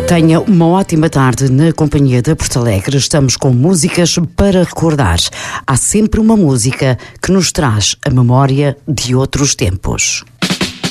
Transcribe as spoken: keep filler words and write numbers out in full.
Tenha uma ótima tarde na companhia da Porto Alegre. Estamos com músicas para recordar. Há sempre uma música que nos traz a memória de outros tempos.